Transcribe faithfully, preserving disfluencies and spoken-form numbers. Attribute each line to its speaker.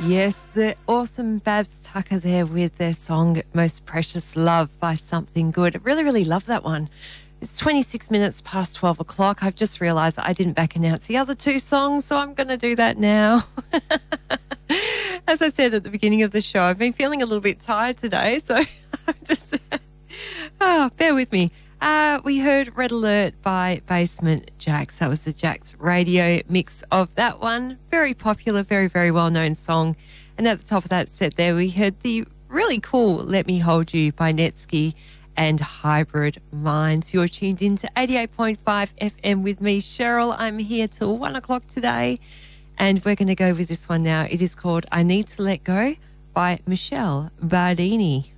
Speaker 1: Yes, the awesome Babs Tucker there with their song Most Precious Love by Something Good. I really, really love that one. It's twenty-six minutes past twelve o'clock. I've just realised I didn't back announce the other two songs, so I'm going to do that now. As I said at the beginning of the show, I've been feeling a little bit tired today, so I'm just, oh, bear with me. Uh, we heard Red Alert by Basement Jaxx. That was the Jaxx radio mix of that one. Very popular, very, very well-known song. And at the top of that set there, we heard the really cool Let Me Hold You by Netsky and Hybrid Minds. You're tuned in to eighty-eight point five F M with me, Cheryl. I'm here till one o'clock today, and we're going to go with this one now. It is called I Need to Let Go by Michelle Bardini.